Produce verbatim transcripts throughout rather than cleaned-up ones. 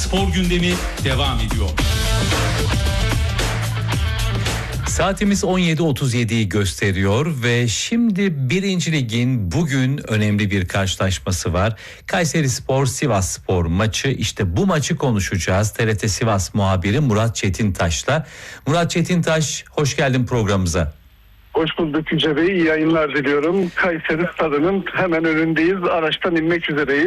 Spor gündemi devam ediyor. Saatimiz on yedi otuz yediyi gösteriyor ve şimdi birinci Lig'in bugün önemli bir karşılaşması var. Kayserispor Sivasspor maçı. İşte bu maçı konuşacağız. T R T Sivas muhabiri Murat Çetintaş'la. Murat Çetintaş, hoş geldin programımıza. Hoş bulduk Yüce Bey, iyi yayınlar diliyorum. Kayseri Stadı'nın hemen önündeyiz, araçtan inmek üzereyiz.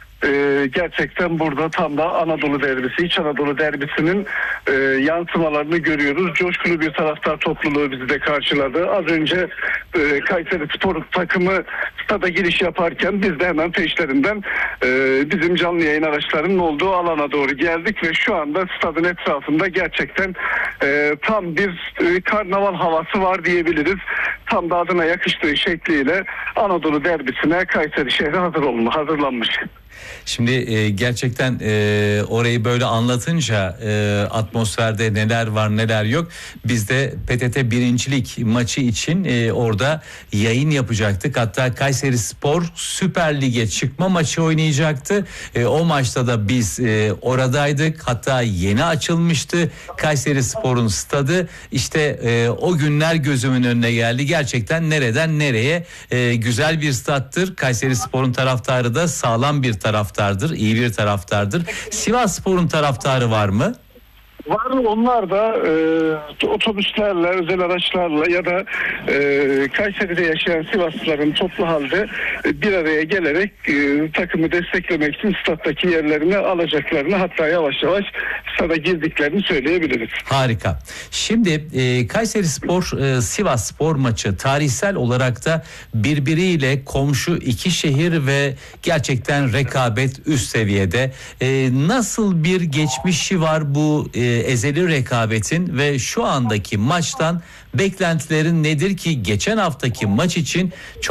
Ee, gerçekten burada tam da Anadolu derbisi, İç Anadolu derbisinin e, yansımalarını görüyoruz. Coşkulu bir taraftar topluluğu bizi de karşıladı. Az önce e, Kayseri Spor takımı stada giriş yaparken biz de hemen peşlerinden e, bizim canlı yayın araçlarının olduğu alana doğru geldik ve şu anda stadın etrafında gerçekten e, tam bir e, karnaval havası var diyebiliriz. Tam da adına yakıştığı şekliyle Anadolu derbisine Kayseri şehri hazır olma, hazırlanmış. Şimdi e, gerçekten e, orayı böyle anlatınca e, atmosferde neler var neler yok. Biz de P T T birincilik maçı için e, orada yayın yapacaktık. Hatta Kayserispor Süper Lig'e çıkma maçı oynayacaktı. E, o maçta da biz e, oradaydık. Hatta yeni açılmıştı Kayserispor'un stadı. İşte e, o günler gözümün önüne geldi. Gerçekten nereden nereye e, güzel bir stattır. Kayserispor'un taraftarı da sağlam bir taraftardır, iyi bir taraftardır. Sivasspor'un taraftarı var mı? Var, onlar da e, otobüslerle, özel araçlarla ya da e, Kayseri'de yaşayan Sivaslıların toplu halde e, bir araya gelerek e, takımı desteklemek için stattaki yerlerini alacaklarını, hatta yavaş yavaş stada girdiklerini söyleyebiliriz. Harika. Şimdi e, Kayserispor e, Sivasspor maçı tarihsel olarak da birbiriyle komşu iki şehir ve gerçekten rekabet üst seviyede. E, nasıl bir geçmişi var bu e, ezeli rekabetin ve şu andaki maçtan beklentilerin nedir ki geçen haftaki maç için çok